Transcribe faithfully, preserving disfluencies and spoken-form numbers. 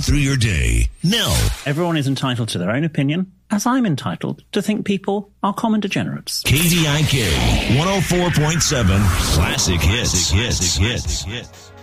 through your day. Now. Everyone is entitled to their own opinion, as I'm entitled to think people are common degenerates. K D I K one oh four point seven Classic Hits. Hits. Hits. Hits.